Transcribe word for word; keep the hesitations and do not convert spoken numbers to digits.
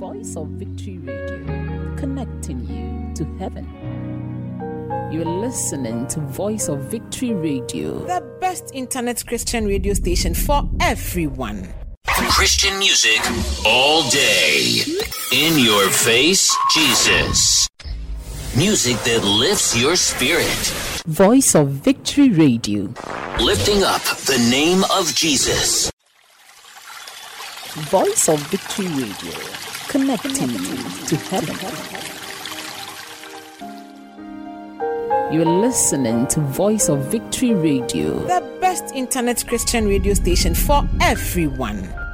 Voice of Victory Radio, connecting you to heaven. You're listening to Voice of Victory Radio, the best internet Christian radio station for everyone. Christian music all day. In your face, Jesus. Music that lifts your spirit. Voice of Victory Radio, Lifting up the name of Jesus. Voice of Victory Radio, connecting you to heaven. You're listening to Voice of Victory Radio, the best internet Christian radio station for everyone.